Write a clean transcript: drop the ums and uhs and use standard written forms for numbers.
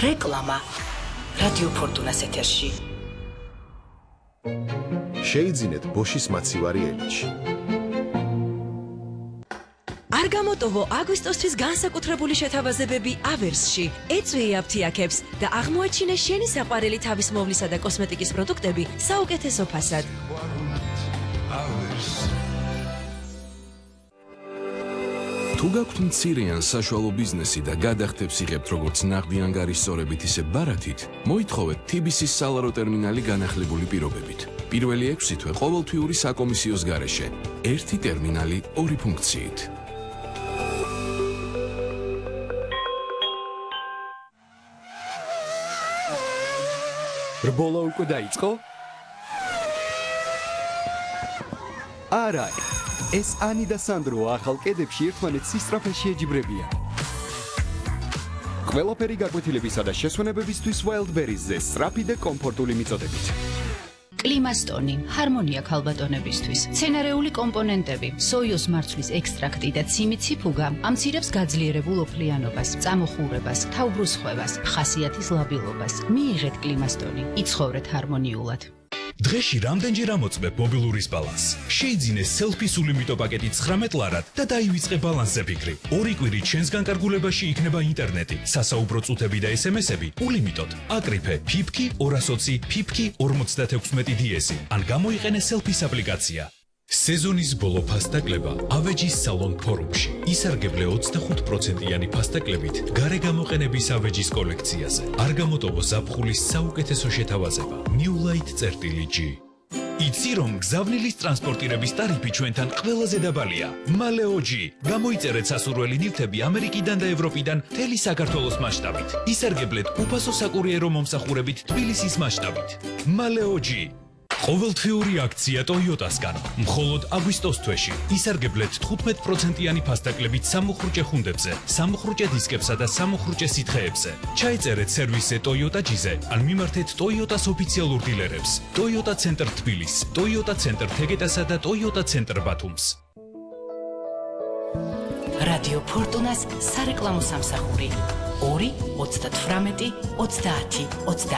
რეკლამა რადიო ფორტუნას ეთერში. შეიძინეთ ბოშის მაცივარი ელჩი. არ გამოტოვო აგვისტოსთვის განსაკუთრებული შეთავაზებები ავერსში. ეწვიე აფთიაქებს და აღმოაჩინე შენი საყვარელი თავისმოვლისა და კოსმეტიკის პროდუქტები საუკეთესო ფასად. თუ გაქვთ მცირე ან საშუალო ბიზნესი და გადახდებს იღებთ როგორც ნაღდი ანგარის სწორებით ისე ბარათით, მოითხოვეთ TBC-ის სალარო ტერმინალი განახლებული პირობებით. პირველი 6 თვე ყოველთვიური საკომისიოს გარეშე. ერთი ტერმინალი, ორი ფუნქციით. რბოლა უკვე დაიწყო? არა. ეს ანი და სანდრო ახალ კედებში ერთმანეთს სისწრაფეში ეჯიბრებიან. ყველაფერი გაკვეთილებისა და შესვენებებისთვის Wildberries-ზე სწრაფი და კომფორტული მიწოდებით. კლიმასტონი, ჰარმონია ქალბატონებისთვის, მცენარეული კომპონენტები, სოიოს მარცვლის ექსტრაქტი და ციმი ციფუგა ამცირებს გაძლიერებულ ოფლიანობას, წამოხურებას, თავბრუსხვევას, ხასიათის ლაბილობას. მიიღეთ კლიმასტონი, იცხოვრეთ ჰარმონიულად. დღეში რამდენჯერ ამოწმებ მობილურის ბალანსს? შეიძინე სელფი სულიმიტო პაკეტი 19 ლარად და დაივიწყე ბალანსზე ფიქრი. ორი კვირით ჩვენს განკარგულებაში იქნება ინტერნეტი, სასაუბრო წუთები და SMS-ები ულიმიტოდ. აკრიფე ფიფკი 220 ფიფკი 56 DS-ი ან გამოიყენე სელფის აპლიკაცია. სეზონის ბოლო ფასტაკლება ავეჯის სალონ ფორუმში. ისარგებლე 25%-იანი ფასტაკლებით გარეგამოყენების ავეჯის კოლექციაზე. არ გამოტოვო ზაფხულის საუკეთესო შეთავაზება. Newlight.G. იცი რომ გზავნილის ტრანსპორტირების ტარიფი ჩვენთან ყველაზე დაბალია. Maleo.G. გამოიწერეთ სასურველი ნივთები ამერიკიდან და ევროპიდან მთელი საქართველოს მასშტაბით. ისარგებლეთ უფასო საკურიერო მომსახურებით თბილისის მასშტაბით. Maleo.G. ყოველთვიური აქცია Toyota-სგან. მხოლოდ აგვისტოს თვეში ისარგებლეთ 15%-იანი ფასტაკლებით სამუხრუჭე ხუნდებზე, სამუხრუჭე დისკებსა და სამუხრუჭე სითხეებზე. ჩაიწერეთ სერვისზე Toyota G-ზე, ან მიმართეთ Toyota-s ოფიციალურ დილერებს. Toyota Center თბილისს, Toyota Center თეგეტასა და Toyota Center ბათუმს. რადიო ფორტუნას სარეკლამო სამსახური 2 38 30 20